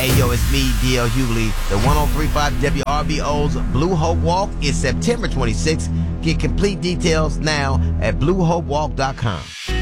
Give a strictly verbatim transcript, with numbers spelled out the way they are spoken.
Hey, yo, it's me, D L Hughley. The one oh three point five W R B O's Blue Hope Walk is September twenty-sixth. Get complete details now at blue hope walk dot com.